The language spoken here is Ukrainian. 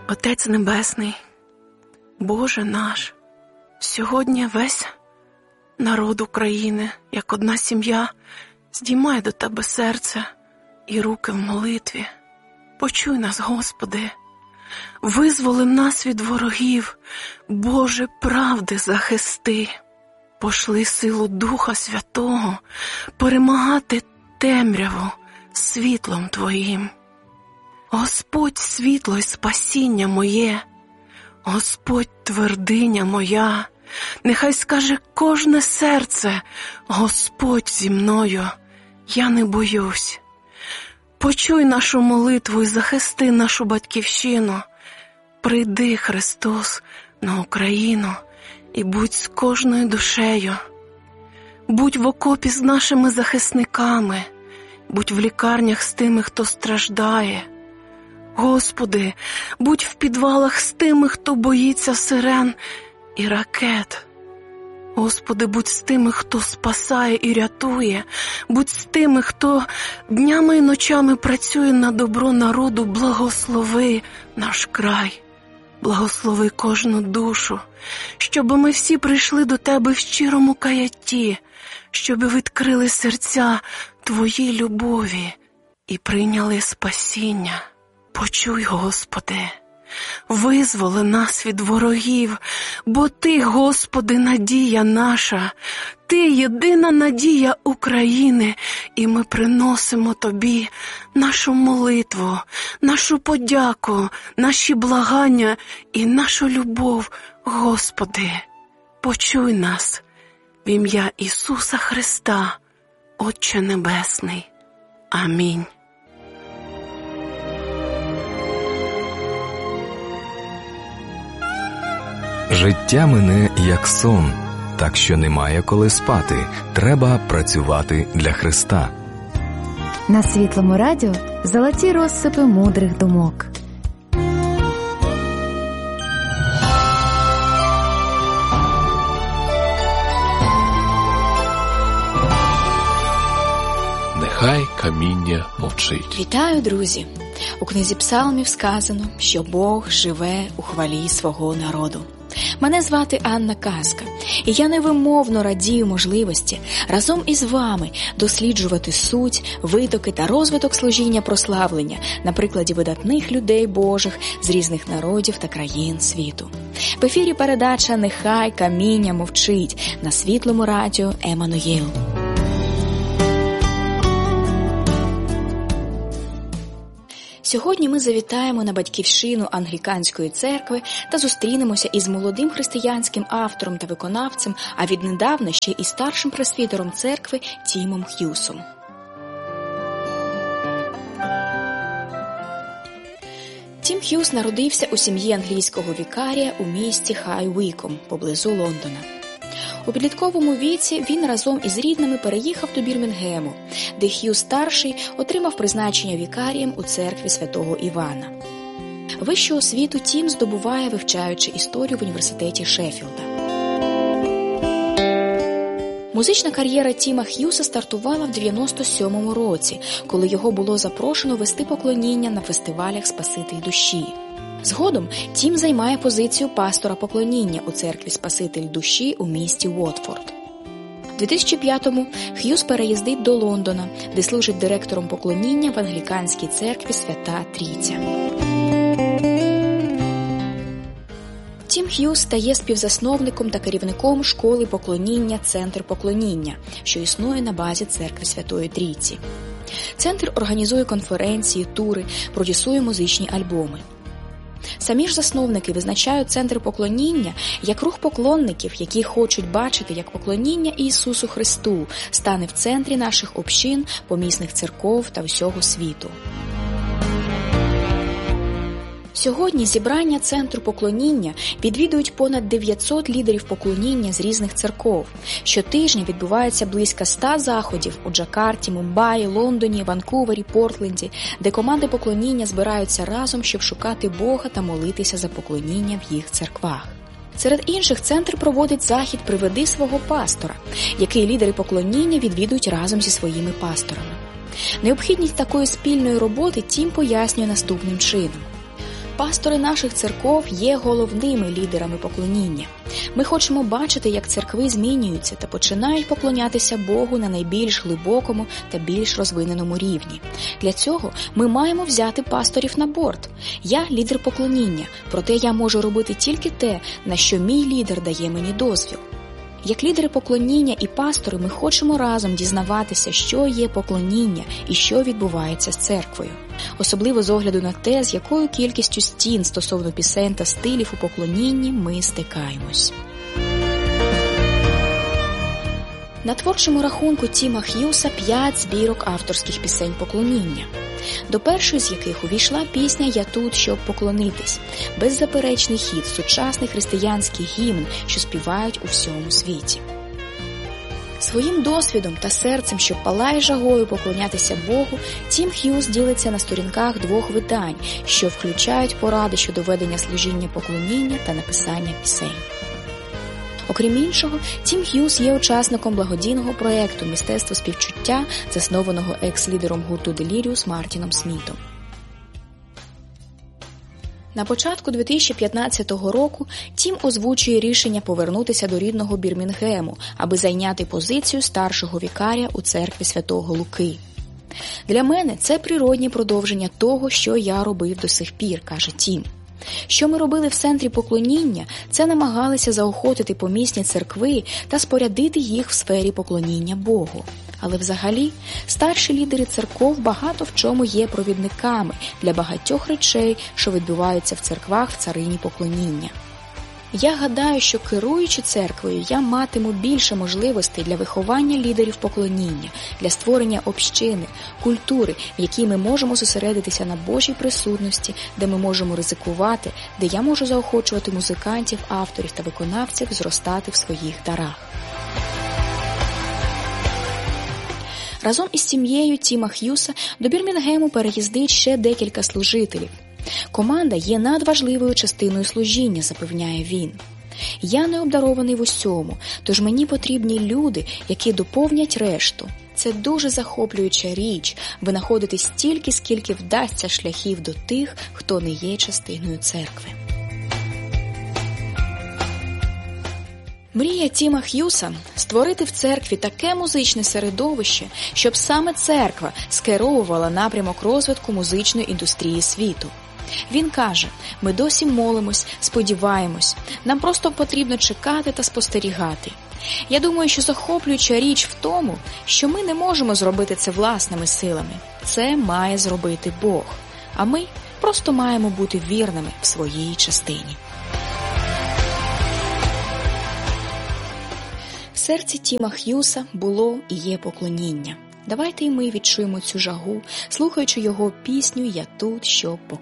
Отець Небесний, Боже наш, сьогодні весь народ України, як одна сім'я, здіймає до Тебе серце і руки в молитві. Почуй нас, Господи, визволи нас від ворогів, Боже правди захисти. Пошли силу Духа Святого перемагати темряву світлом Твоїм. Господь світло й спасіння моє, Господь твердиня моя, нехай скаже кожне серце, Господь зі мною, я не боюсь. Почуй нашу молитву і захисти нашу батьківщину. Прийди, Христос, на Україну і будь з кожною душею. Будь в окопі з нашими захисниками, будь в лікарнях з тими, хто страждає. Господи, будь в підвалах з тими, хто боїться сирен і ракет. Господи, будь з тими, хто спасає і рятує, будь з тими, хто днями і ночами працює на добро народу. Благослови наш край, благослови кожну душу, щоб ми всі прийшли до Тебе в щирому каятті, щоб відкрили серця Твоїй любові і прийняли спасіння. Почуй, Господи, визволи нас від ворогів, бо Ти, Господи, надія наша, Ти єдина надія України, і ми приносимо Тобі нашу молитву, нашу подяку, наші благання і нашу любов. Господи, почуй нас в ім'я Ісуса Христа, Отче Небесний. Амінь. Життя мине, як сон, так що немає коли спати. Треба працювати для Христа. На Світлому радіо золоті розсипи мудрих думок. Нехай каміння мовчить. Вітаю, друзі! У книзі Псалмів сказано, що Бог живе у хвалі свого народу. Мене звати Анна Казка, і я невимовно радію можливості разом із вами досліджувати суть, витоки та розвиток служіння прославлення на прикладі видатних людей Божих з різних народів та країн світу. В ефірі передача «Нехай каміння мовчить» на Світлому радіо Еммануїл. Сьогодні ми завітаємо на батьківщину Англіканської церкви та зустрінемося із молодим християнським автором та виконавцем, а віднедавна ще і старшим пресвітером церкви Тімом Х'юсом. Тім Х'юс народився у сім'ї англійського вікарія у місті Хай-Віком, поблизу Лондона. У підлітковому віці він разом із рідними переїхав до Бірмінгему, де Х'юс-старший отримав призначення вікарієм у церкві святого Івана. Вищу освіту Тім здобуває, вивчаючи історію в університеті Шеффілда. Музична кар'єра Тіма Х'юса стартувала в 97-му році, коли його було запрошено вести поклоніння на фестивалях «Спаситель душі». Згодом Тім займає позицію пастора поклоніння у церкві «Спаситель душі» у місті Уотфорд. У 2005-му Х'юс переїздить до Лондона, де служить директором поклоніння в англіканській церкві Свята Трійця. Тім Х'юс стає співзасновником та керівником школи поклоніння «Центр поклоніння», що існує на базі церкви Святої Трійці. Центр організує конференції, тури, продюсує музичні альбоми. Самі ж засновники визначають центр поклоніння як рух поклонників, які хочуть бачити, як поклоніння Ісусу Христу стане в центрі наших общин, помісних церков та всього світу. Сьогодні зібрання Центру поклоніння відвідують понад 900 лідерів поклоніння з різних церков. Щотижня відбувається близько 100 заходів у Джакарті, Мумбаї, Лондоні, Ванкувері, Портленді, де команди поклоніння збираються разом, щоб шукати Бога та молитися за поклоніння в їх церквах. Серед інших центр проводить захід «Приведи свого пастора», який лідери поклоніння відвідують разом зі своїми пасторами. Необхідність такої спільної роботи Тім пояснює наступним чином. Пастори наших церков є головними лідерами поклоніння. Ми хочемо бачити, як церкви змінюються та починають поклонятися Богу на найбільш глибокому та більш розвиненому рівні. Для цього ми маємо взяти пасторів на борт. Я лідер поклоніння, проте я можу робити тільки те, на що мій лідер дає мені дозвіл. Як лідери поклоніння і пастори ми хочемо разом дізнаватися, що є поклоніння і що відбувається з церквою. Особливо з огляду на те, з якою кількістю стін стосовно пісень та стилів у поклонінні ми стикаємось. На творчому рахунку Тіма Х'юса 5 збірок авторських пісень поклоніння. До першої з яких увійшла пісня «Я тут, щоб поклонитись» – беззаперечний хіт, сучасний християнський гімн, що співають у всьому світі. Своїм досвідом та серцем, що палає жагою поклонятися Богу, Тім Х'юс ділиться на сторінках 2 видань, що включають поради щодо ведення служіння поклоніння та написання пісень. Окрім іншого, Тім Х'юс є учасником благодійного проєкту «Мистецтво співчуття», заснованого екс-лідером гурту Деліріус Мартіном Смітом. На початку 2015 року Тім озвучує рішення повернутися до рідного Бірмінгему, аби зайняти позицію старшого вікаря у церкві Святого Луки. «Для мене це природнє продовження того, що я робив до сих пір», – каже Тім. Що ми робили в центрі поклоніння, це намагалися заохотити помісні церкви та спорядити їх в сфері поклоніння Богу. Але взагалі, старші лідери церков багато в чому є провідниками для багатьох речей, що відбуваються в церквах в царині поклоніння. Я гадаю, що керуючи церквою, я матиму більше можливостей для виховання лідерів поклоніння, для створення общини, культури, в якій ми можемо зосередитися на Божій присутності, де ми можемо ризикувати, де я можу заохочувати музикантів, авторів та виконавців зростати в своїх дарах. Разом із сім'єю Тіма Х'юса до Бірмінгему переїздить ще декілька служителів. Команда є надважливою частиною служіння, запевняє він. Я не обдарований в усьому, тож мені потрібні люди, які доповнять решту. Це дуже захоплююча річ – винаходити стільки, скільки вдасться шляхів до тих, хто не є частиною церкви. Мрія Тіма Х'юса – створити в церкві таке музичне середовище, щоб саме церква скеровувала напрямок розвитку музичної індустрії світу. Він каже, ми досі молимось, сподіваємось, нам просто потрібно чекати та спостерігати. Я думаю, що захоплююча річ в тому, що ми не можемо зробити це власними силами. Це має зробити Бог, а ми просто маємо бути вірними в своїй частині. В серці Тіма Х'юса було і є поклоніння. Давайте і ми відчуємо цю жагу, слухаючи його пісню «Я тут, щоб поклонитись».